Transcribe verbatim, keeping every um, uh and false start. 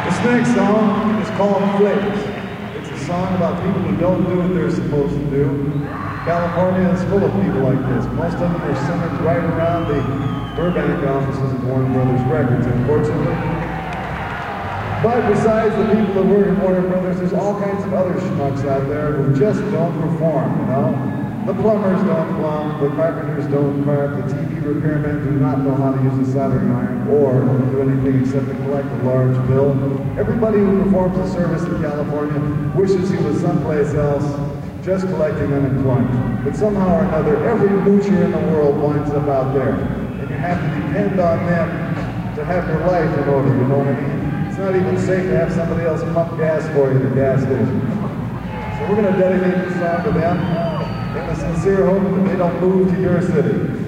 This next song is called Flakes. It's a song about people who don't do what they're supposed to do. California is full of people like this. Most of them are centered right around the Burbank offices of Warner Brothers Records, unfortunately. But besides the people that work at Warner Brothers, there's all kinds of other schmucks out there who just don't perform, you know? The plumbers don't plumb, the carpenters don't carp, the T V repairmen do not know how to use a soldering iron or do anything except to collect a large bill. Everybody who performs a service in California wishes he was someplace else, just collecting unemployment. But somehow or another, every moocher in the world winds up out there. And you have to depend on them to have your life in order, you know what I mean? It's not even safe to have somebody else pump gas for you at the gas station. So we're going to dedicate this song to them in the sincere hope that they don't move to your city.